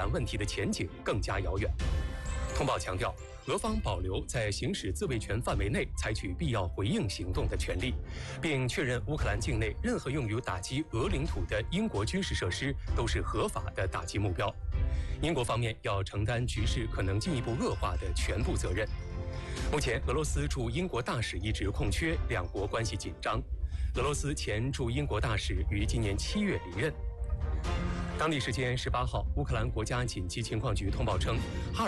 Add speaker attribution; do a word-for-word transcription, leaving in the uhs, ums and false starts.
Speaker 1: 兰问题的前景更加遥远。通报强调，俄方保留在行使自卫权范围内采取必要回应行动的权利，并确认乌克兰境内任何用于打击俄领土的英国军事设施都是合法的打击目标。英国方面要承担局势可能进一步恶化的全部责任。目前，俄罗斯驻英国大使一职空缺，两国关系紧张。俄罗斯前驻英国大使于今年七月离任。当地时间十八号，乌克兰国家紧急情况局通报称，哈尔